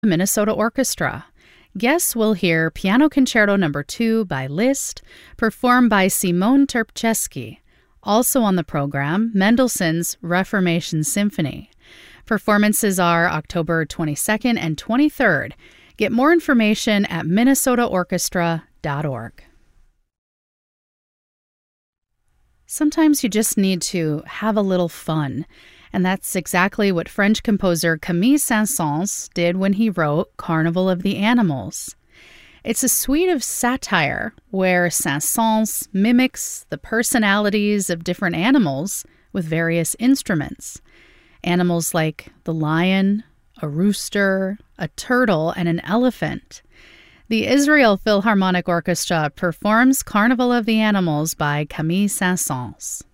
Minnesota Orchestra. Guests will hear Piano Concerto No. 2 by Liszt, performed by Simone Terpcheski. Also on the program, Mendelssohn's Reformation Symphony. Performances are October 22nd and 23rd. Get more information at minnesotaorchestra.org. Sometimes you just need to have a little fun, and that's exactly what French composer Camille Saint-Saëns did when he wrote Carnival of the Animals. It's a suite of satire where Saint-Saëns mimics the personalities of different animals with various instruments. Animals like the lion, a rooster, a turtle, and an elephant. The Israel Philharmonic Orchestra performs Carnival of the Animals by Camille Saint-Saëns.